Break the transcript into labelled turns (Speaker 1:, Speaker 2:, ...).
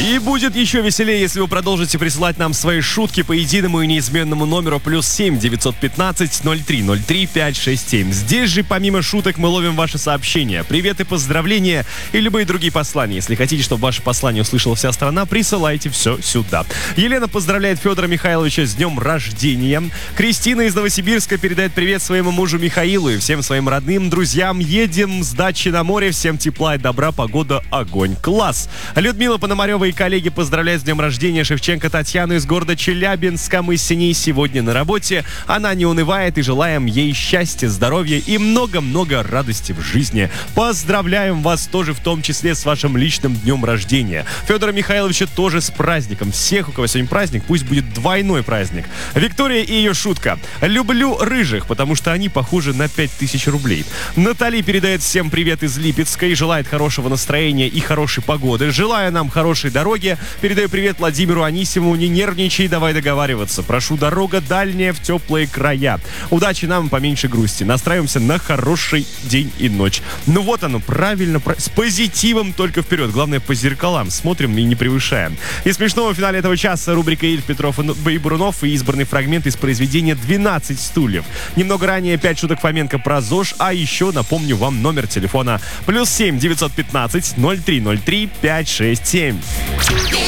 Speaker 1: И будет еще веселее, если вы продолжите присылать нам свои шутки по единому и неизменному номеру +7 915 03 03 567. Здесь же, помимо шуток, мы ловим ваши сообщения, приветы, поздравления и любые другие послания. Если хотите, чтобы ваше послание услышала вся страна, присылайте все сюда. Елена поздравляет Федора Михайловича с днем рождения. Кристина из Новосибирска передает привет своему мужу Михаилу и всем своим родным, друзьям. Едем с дачи на море. Всем тепла и добра, погода, огонь. Класс! Людмила Пономарева и коллеги поздравляют с днем рождения Шевченко Татьяну из города Челябинска. Мы с ней сегодня на работе. Она не унывает и желаем ей счастья, здоровья и много-много радости в жизни. Поздравляем вас тоже в том числе с вашим личным днем рождения. Федора Михайловича тоже с праздником. Всех, у кого сегодня праздник, пусть будет двойной праздник. Виктория и ее шутка. Люблю рыжих, потому что они похожи на 5000 рублей. Натали передает всем привет из Липецка и желает хорошего настроения и хорошей погоды. Желая нам хорошей дороги, передаю привет Владимиру Анисимову. Не нервничай, давай договариваться. Прошу, дорога дальняя в теплые края. Удачи нам, поменьше грусти. Настраиваемся на хороший день и ночь. Ну вот оно, правильно, с позитивом только вперед. Главное, по зеркалам смотрим и не превышаем. И смешного в финале этого часа рубрика Ильф, Петров и Брунов и избранный фрагмент из произведения «12 стульев». Немного ранее 5 шуток Фоменко про ЗОЖ, а еще напомню вам номер телефона +7 915 03 03 567.